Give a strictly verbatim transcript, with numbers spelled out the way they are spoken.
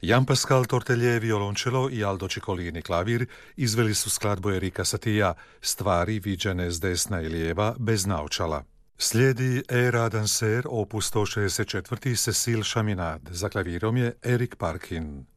Jan Pascal Tortelje violončelo i Aldo Ciccolini klavir izveli su skladbu Erika Satija Stvari viđene s desna i lijeva bez naočala. Slijedi Era Danser opus sto šezdeset četiri Cécile Chaminade, za klavirom je Eric Parkin.